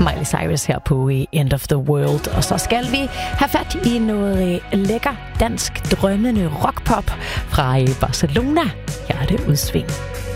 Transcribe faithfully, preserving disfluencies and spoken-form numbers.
Miley Cyrus her på End of the World. Og så skal vi have fat i noget lækker dansk drømmende rockpop fra Barcelona. Her er det Udsving.